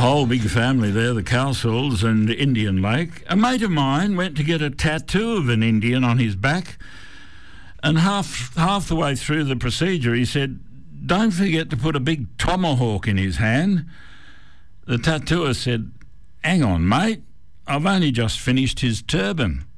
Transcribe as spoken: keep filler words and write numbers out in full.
whole big family there, the Cowsills and Indian Lake. A mate of mine went to get a tattoo of an Indian on his back, and half half the way through the procedure he said, "Don't forget to put a big tomahawk in his hand." The tattooer said, "Hang on, mate, I've only just finished his turban."